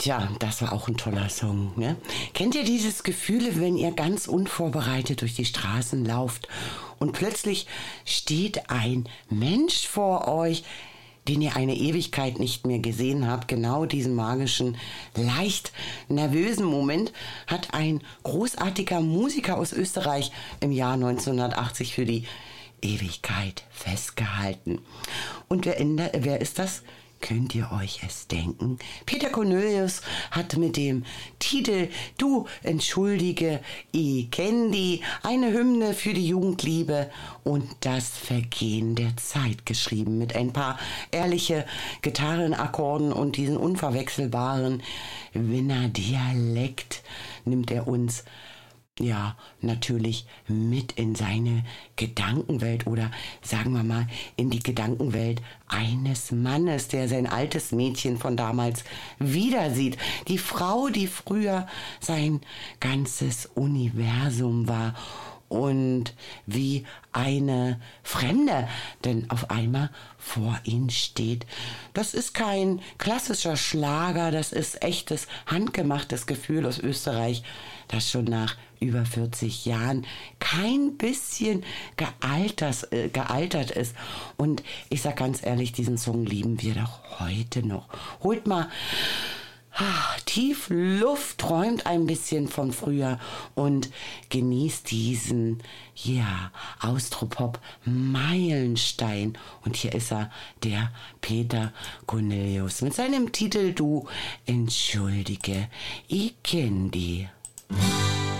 Tja, das war auch ein toller Song, ne? Kennt ihr dieses Gefühl, wenn ihr ganz unvorbereitet durch die Straßen lauft und plötzlich steht ein Mensch vor euch, den ihr eine Ewigkeit nicht mehr gesehen habt? Genau diesen magischen, leicht nervösen Moment hat ein großartiger Musiker aus Österreich im Jahr 1980 für die Ewigkeit festgehalten. Und wer ist das? Könnt ihr euch es denken? Peter Cornelius hat mit dem Titel Du entschuldige, ich kenn die eine Hymne für die Jugendliebe und das Vergehen der Zeit geschrieben. Mit ein paar ehrliche Gitarrenakkorden und diesen unverwechselbaren Wiener Dialekt nimmt er uns natürlich mit in seine Gedankenwelt oder sagen wir mal in die Gedankenwelt eines Mannes, der sein altes Mädchen von damals wieder sieht. Die Frau, die früher sein ganzes Universum war und wie eine Fremde denn auf einmal vor ihm steht. Das ist kein klassischer Schlager, das ist echtes, handgemachtes Gefühl aus Österreich, das schon nach über 40 Jahren kein bisschen gealtert ist. Und ich sag ganz ehrlich, diesen Song lieben wir doch heute noch. Holt mal tief Luft, träumt ein bisschen von früher und genießt diesen, Austropop Meilenstein. Und hier ist er, der Peter Cornelius mit seinem Titel Du entschuldige, ich kenn die.